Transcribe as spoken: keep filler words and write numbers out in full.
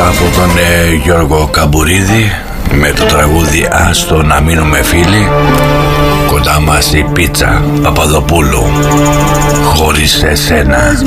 από τον ε, Γιώργο Καμπουρίδη με το τραγούδι «Άστο να μείνουμε φίλοι». Κοντά μας η Πίτσα Παπαδοπούλου, «Χωρίς εσένα».